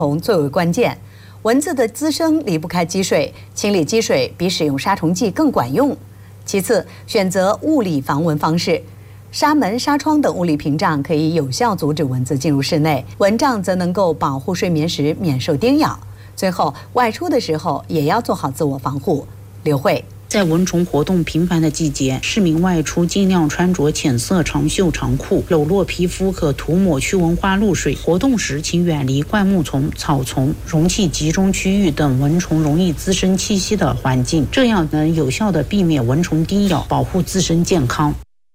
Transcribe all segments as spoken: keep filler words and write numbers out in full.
虫最为关键。蚊子的滋生离不开积水，清理积水比使用杀虫剂更管用。其次，选择物理防蚊方式。纱门、纱窗等物理屏障可以有效阻止蚊子进入室内，蚊帐则能够保护睡眠时免受叮咬。最后，外出的时候也要做好自我防护。刘慧。 在蚊虫活动频繁的季节，市民外出尽量穿着浅色长袖长裤，裸露皮肤可涂抹驱蚊花露水。活动时请远离灌木丛、草丛、容器集中区域等蚊虫容易滋生栖息的环境，这样能有效地避免蚊虫叮咬，保护自身健康。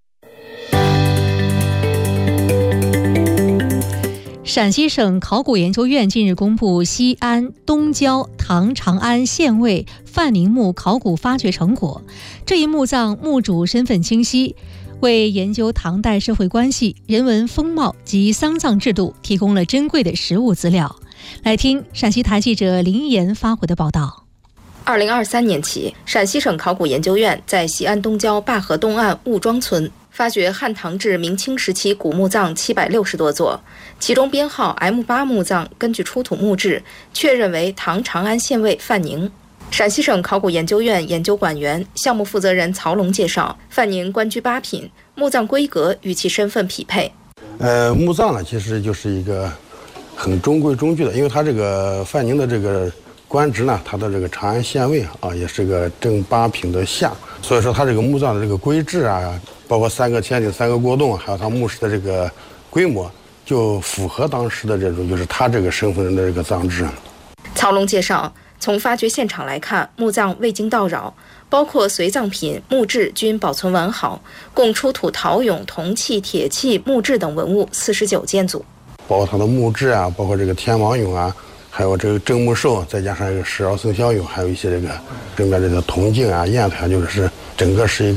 陕西省考古研究院近日公布西安东郊唐长安县尉范宁墓考古发掘成果。这一墓葬墓主身份清晰，为研究唐代社会关系、人文风貌及丧葬制度提供了珍贵的实物资料。来听陕西台记者林岩发回的报道。 二零二三年起，陕西省考古研究院在西安东郊灞河东岸雾庄村发掘汉唐至明清时期古墓葬七百六十多座，其中编号 M 八 墓葬根据出土墓志确认为唐长安县尉范宁。陕西省考古研究院研究馆员、项目负责人曹龙介绍，范宁官居八品，墓葬规格与其身份匹配。 呃，墓葬呢，其实就是一个很中规中矩的，因为他这个范宁的这个官职呢，他的这个长安县尉啊，也是个正八品的下，所以说他这个墓葬的这个规制啊，包括三个天顶、三个过洞，还有他墓室的这个规模，就符合当时的这种就是他这个身份的这个葬制。 曹龙介绍，从发掘现场来看，墓葬未经盗扰，包括随葬品、墓志均保存完好，共出土陶俑、铜器、铁器、木质等文物四十九件组， 包括他的墓志啊，包括这个天王俑啊，还有这个镇墓兽，再加上这个十二生肖俑，还有一些这个整个这个铜镜啊、砚台，就是整个是一个